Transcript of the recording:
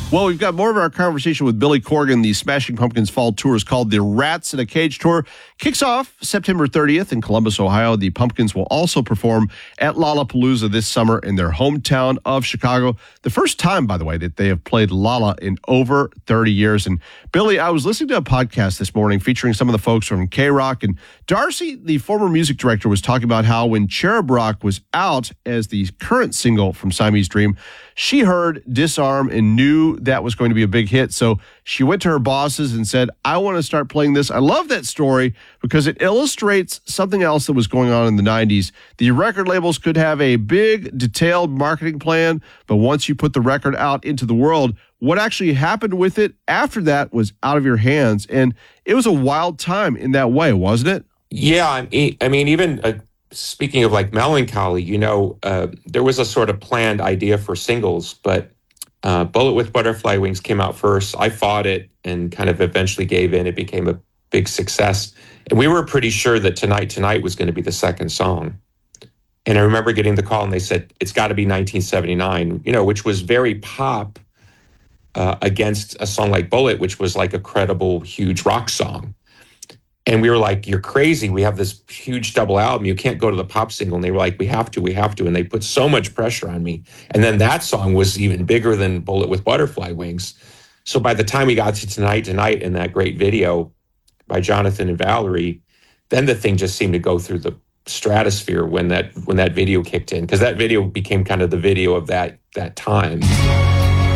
Well, we've got more of our conversation with Billy Corgan. The Smashing Pumpkins fall tour is called the Rats in a Cage Tour. Kicks off September 30th in Columbus, Ohio. The Pumpkins will also perform at Lollapalooza this summer in their hometown of Chicago. The first time, by the way, that they have played Lolla in over 30 years. And Billy, I was listening to a podcast this morning featuring some of the folks from K-Rock, and Darcy, the former music director, was talking about how when Cherub Rock was out as the current single from Siamese Dream, she heard Disarm and knew that was going to be a big hit. So she went to her bosses and said, I want to start playing this. I love that story because it illustrates something else that was going on in the 90s. The record labels could have a big, detailed marketing plan, but once you put the record out into the world, what actually happened with it after that was out of your hands. And it was a wild time in that way, wasn't it? Yeah, I mean, even speaking of like melancholy, there was a sort of planned idea for singles, but Bullet with Butterfly Wings came out first. I fought it and kind of eventually gave in. It became a big success. And we were pretty sure that Tonight was going to be the second song. And I remember getting the call and they said, it's got to be 1979, which was very pop against a song like Bullet, which was like a credible, huge rock song. And we were like, you're crazy. We have this huge double album. You can't go to the pop single. And they were like, we have to. And they put so much pressure on me. And then that song was even bigger than Bullet with Butterfly Wings. So by the time we got to Tonight in that great video by Jonathan and Valerie, then the thing just seemed to go through the stratosphere when that video kicked in, because that video became kind of the video of that time.